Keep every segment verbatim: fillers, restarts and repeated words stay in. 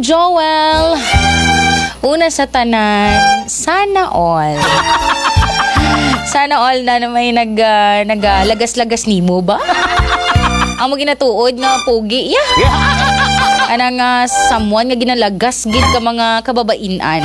Joel. Una sa tanan, sana all. Sana all na na may nag, uh, nag uh, lagas-lagas nimo ba? Ang mo ginatuod nga pogi. Yeah. Anang uh, someone nga ginalagas gid ka mga kababainan.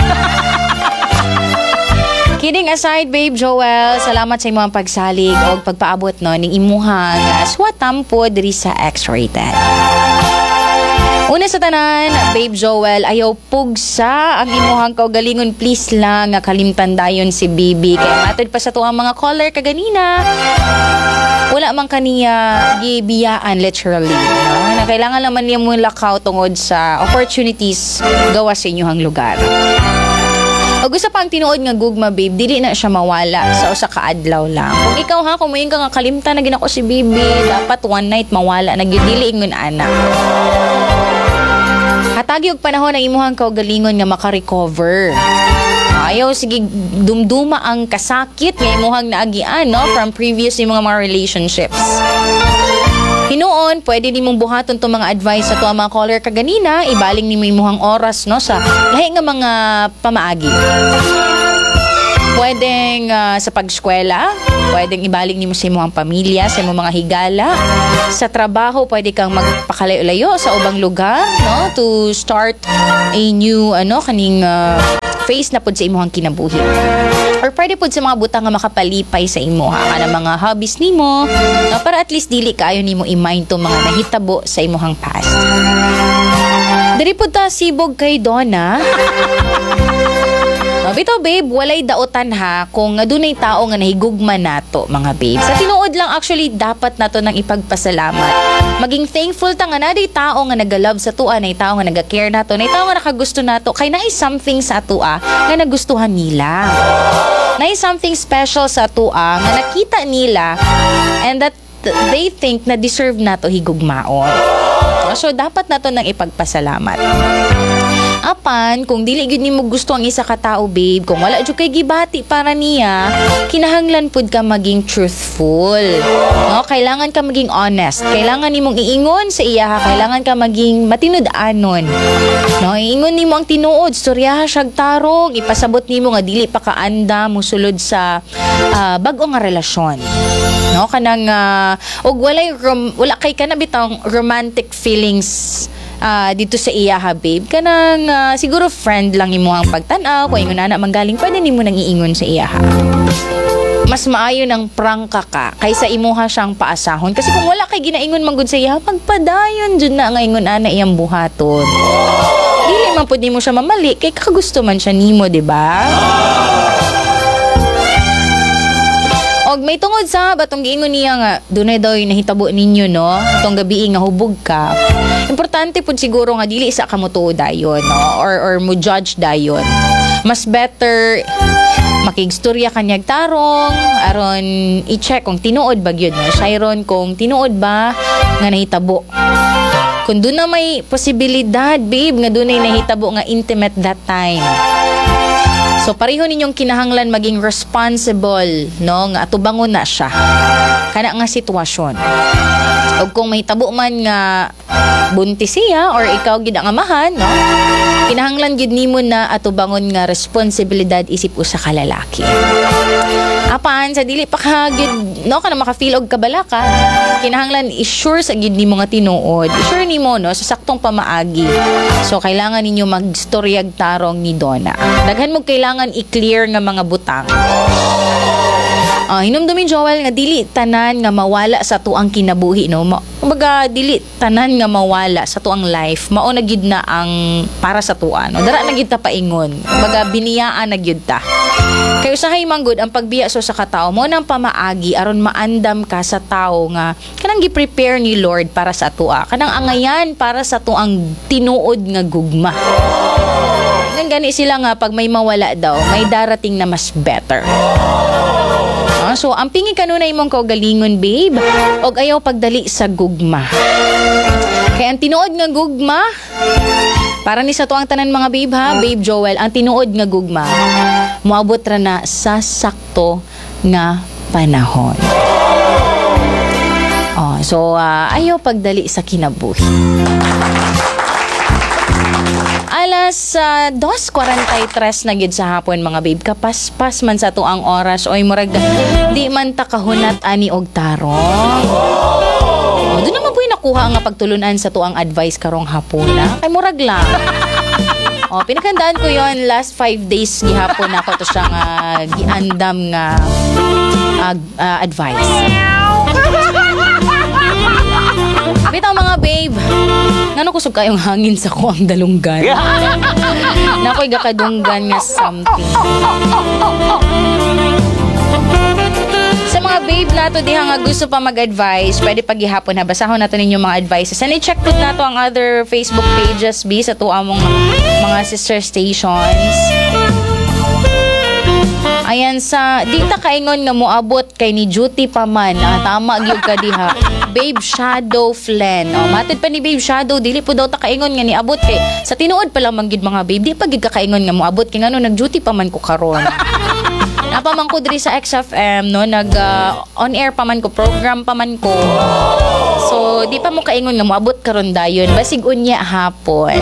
Kidding aside, babe Joel, salamat sa imong pagsalig o pagpaabot no ning imuhang swatampo diri sa X-Rated. Una sa tanan, babe Joel, ayaw pugsa ang imuhang kaugalingon, please lang nga kalimtan dayon si Bibi. Kaya matod pa sa tuang mga caller kaganina, wala man kaniya gibiyaan literally. No? Na kailangan naman niya mo lakaw tungod sa opportunities gawa sa inyong lugar. O gusto pang tinuod nga gugma, babe, dili na siya mawala sa usa ka adlaw lang. Kung ikaw ha, kung mayin ka nga kalimtan na ginako si Bibi, dapat one night mawala na gyud, dili ingon ana. Hatagi og panahon ang imuhang kaugalingon nga maka-recover. Ayaw sige dumduma ang kasakit nga imuhang naagian no from previous ni mga mga relationships. Hinuon, pwede nimong buhaton itong mga advice sa tuwa mga caller kaganina, ibaling nimo imuhang oras no sa lahi nga mga pamaagi. Pwedeng uh, sa pag-eskwela, pwedeng ibaling nimo sa imuhang pamilya, sa imong mga higala. Sa trabaho, pwede kang magpakalayo-layo sa ubang lugar no to start a new ano kaning uh, face na pud sa imuhang kinabuhi. Or pwede pud sa mga butang nga makapalipay sa imo ha kana mga hobbies nimo no, para at least dili kaayo nimo i-mind to mga nahitabo sa imuhang past. Diri pud ta sibog kay Donna. No, bitaw babe, walay daotan ha kung adunay tao nga nahigugma nato mga babe. Sa tinuod lang actually dapat nato nang ipagpasalamat. Maging thankful ta nga naday tao nga nagalove sa tua, nay tao nga naga-care nato, nay tao nga nakagusto nato, kay naay something sa atua nga nagustuhan nila. Naay something special sa atua nga nakita nila and that they think na deserve nato higugmaon. So dapat nato nang ipagpasalamat. Apan, kung dili gyud nimo gusto ang isa ka tao, babe, kung wala jud kay gibati para niya, kinahanglan pud ka maging truthful. No, kailangan ka maging honest. Kailangan nimong iingon sa iya, kailangan ka maging matinud-anon. No, iingon nimo ang tinuod, storyaha siyag tarong, ipasabot nimo nga dili pa kaanda mosulod sa uh, bag-o nga relasyon. No, kanang uh, og walay rom- wala kay kana bitang romantic feelings Uh, dito sa iya ha, babe, kanang uh, siguro friend lang imo ang pagtan-aw, kung ingon ana manggaling, pwede nimo nang iingon sa iya ha. Mas maayo ng prangka ka kaysa imuha siyang paasahon, kasi kung wala kay ginaingon manggod sa iya, pagpadayon jud na nga ingon ana iyang buhaton. Dili man pud nimo siya mamali kay kagusto man siya nimo, di ba? Og may tungod sa batong giingon niya nga dunay daw yung nahitabo ninyo no tong gabi nga hubog ka. Importante pud siguro nga dili sa kamutuo dayon no or or mo judge dayon. Mas better makigstorya kanyag tarong aron i-check kung tinuod ba gyud no. Sayron kung tinuod ba nga nahitabo. Kung doon na may posibilidad, babe, nga doon ay nahitabo nga intimate that time. So, pareho ninyong kinahanglan maging responsible, no? Nga atubangon na siya. Kana nga sitwasyon. O kung may tabo man nga buntis siya or ikaw gid ang amahan, no? Kinahanglan gid nimo na atubangon nga responsibilidad isip usa ka lalaki. Apan sa dili pa ka gid no kana maka-feel og kabala ka, kinahanglan i-sure sa gid nimo nga tinuod. I-sure nimo no sa saktong pamaagi. So kailangan ninyo magstoryag tarong ni Donna. Daghan mo kailangan i-clear nga mga butang. Ah, hinumdumin Joel nga dili tanan nga mawala sa tuang kinabuhi no. Kumbaga dili tanan nga mawala sa tuang life. Mao na gid na ang para sa tuan. No? Dara na gid ta paingon. Kumbaga biniyaan na gid ta. Kay usahay manggod ang pagbiya so sa katao mo nang pamaagi aron maandam ka sa tao nga kanang gi-prepare ni Lord para sa tua. Kanang angayan para sa tuang tinuod nga gugma. Nang gani sila nga pag may mawala daw, may darating na mas better. So, ang pingi kanuna imong kaugalingon, babe, og ayaw pagdali sa gugma. Kaya ang tinuod nga gugma, para ni sa tuang tanan mga babe ha, babe Joel, ang tinuod nga gugma, moabot ra na sa sakto nga panahon. Oh, so, uh, ayaw pagdali sa kinabuhi. Alas uh, dos forty-three na gid sa hapon mga babe. Kapaspas man sa to ang oras. Oy, murag di man ta kahunat ani og tarong. Oh, doon naman po yung nakuha nga pagtulunan sa to ang advice karong hapon na. Kay murag lang. Oh, pinakandaan ko yon last five days gihapon ako to siyang uh, giandam nga uh, uh, advice. Bitaw mga babe, ngano kusog kayong hangin sa ko ang dalunggan. Nakoy gakadunggan nga something. Sa mga babe nato diha nga gusto pa mag-advise, pwede paghihapon na basahon nato ninyo mga advices. And i-check put nato ang other Facebook pages bi sa to among mga sister stations. Ayan sa di ta kaingon nga moabot kay ni duty pa man. Ah, tama gyud ka diha. Babe Shadow Flen. Oh, matod pa ni Babe Shadow dili po daw ta kaingon nga niabot kay sa tinuod pa lang man gid mga babe. Di pa gid ka kaingon nga moabot kay ngano nag-duty pa man ko karon. Napaman ko diri sa X F M no nag uh, on air pa man ko, program pa man ko. So di pa mo kaingon nga moabot karon dayon basig unya hapon.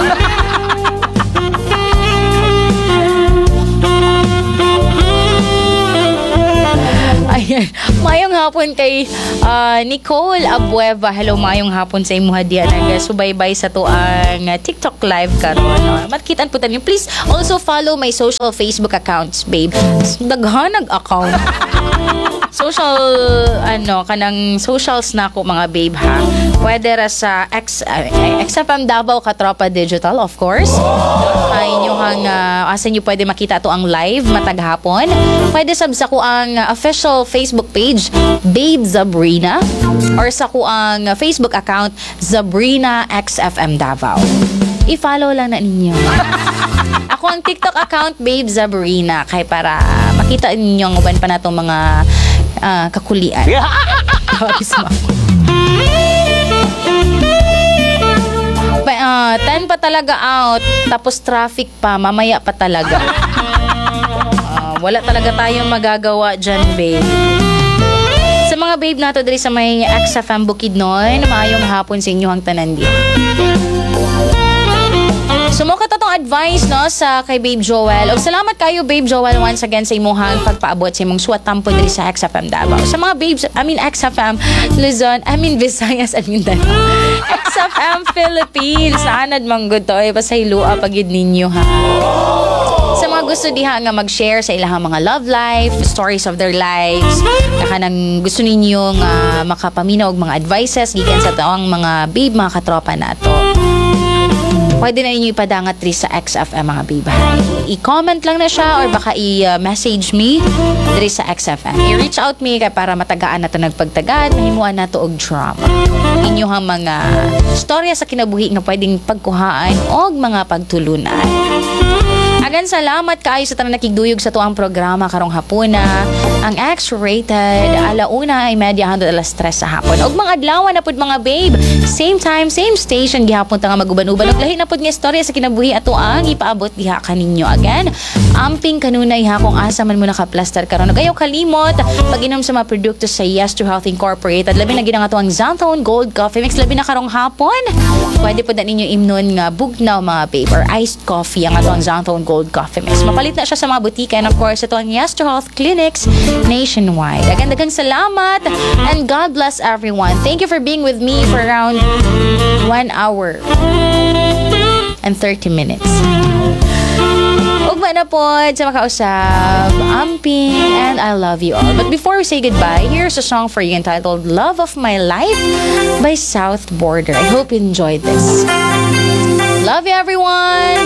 Ayan. Mayong hapon kay uh, Nicole Abueva. Hello, mayong hapon sa imuha diyan. Nagasubaybay sa to ang uh, TikTok live karon. No? Matkitan po tayo. Please also follow my social Facebook accounts, babe. Daghanag account. Social, ano, kanang socials na ako mga babe ha. Pwede ra sa X, uh, X F M Davao Katropa Digital, of course. Ay nyo hang, uh, asa nyo pwede makita to ang live matag hapon. Pwede sab sa ko ang uh, official Facebook page, Babe Zabrina. Or sa ko ang uh, Facebook account, Zabrina X F M Davao. I-follow lang na ninyo. Ako ang TikTok account, Babe Zabrina. Kaya para makita ninyo ang uban pa na itong mga uh, kakulian. Habis mo. Uh, ten pa talaga out, tapos traffic pa, mamaya pa talaga. Uh, wala talaga tayong magagawa dyan, babe. Sa mga babe nato diri sa may X F M Bukidnon, maayong hapon sa inyo ang tanan din. Sumukat atong advice no sa kay Babe Joel. Og salamat kayo Babe Joel once again sa imong pagpaabot sa imong suwat tampo diri sa X F M Davao. Sa mga babes, I mean X F M Luzon, I mean Visayas and Mindanao. X F M Philippines, anad man gud to ay pasayloa pagid ninyo ha. Sa mga gusto diha nga mag-share sa ilang mga love life, stories of their lives, kanang gusto ninyo nga makapaminaw og mga advices gikan sa taong mga babe mga katropa nato. Pwede na ninyo ipadangat rin sa X F M mga babe. I-comment lang na siya or baka i-message me rin sa X F M. I-reach out me kaya para matagaan na ito nagpagtagad, mahimuan na ito og drama. Inyong mga storya sa kinabuhi nga pwedeng pagkuhaan o mga pagtulunan. Agan salamat kaayo sa tanang nakigduyog sa tuang programa karong hapuna. Ang X-rated alauna ay media hangtod alas tres sa hapon. Og mga adlaw na pud mga babe. Same time, same station gihapon ta nga maguban-uban. Og lahi na pud nga istorya sa kinabuhi ato ang ipaabot diha kaninyo. Again, amping kanunay ha kung asa man mo naka-plaster karon. Og ayaw kalimot pag-inom sa mga produkto sa Yes to Health Incorporated. Labi na gid ang ato ang Xanthone Gold Coffee Mix labi na karong hapon. Pwede pud na ninyo imnon nga bugnaw mga babe or iced coffee ang ato ang Xanthone Gold Coffee Mix. Mapalit na siya sa mga butika and of course ito ang Yes to Health Clinics nationwide. Again-dagang salamat and God bless everyone. Thank you for being with me for around one hour and thirty minutes. Ugma na po sa makausap, amping, and I love you all. But before we say goodbye, here's a song for you entitled Love of My Life by South Border. I hope you enjoyed this. Love you everyone!